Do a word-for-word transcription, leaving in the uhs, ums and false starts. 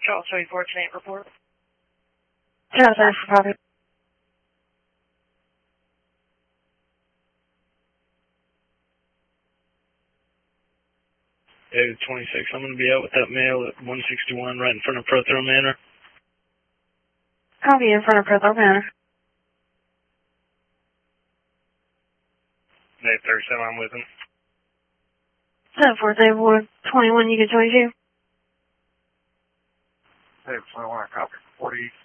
Charles thirty-four, ten eight report. Charles thirty-four, copy. David twenty-six, I'm going to be out with that male at one sixty-one right in front of Prothero Manor. Copy, in front of Prothero Manor. Dave thirty-seven, I'm with him. seven four, Dave Wood, twenty-one, you get twenty-two. Dave twenty-one, copy. forty.